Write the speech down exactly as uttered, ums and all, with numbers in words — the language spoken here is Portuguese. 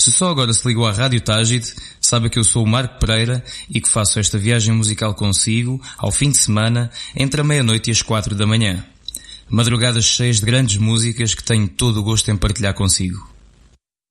Se só agora se ligou à Rádio Tágide, saiba que eu sou o Marco Pereira e que faço esta viagem musical consigo, ao fim de semana, entre a meia-noite e as quatro da manhã. Madrugadas cheias de grandes músicas que tenho todo o gosto em partilhar consigo.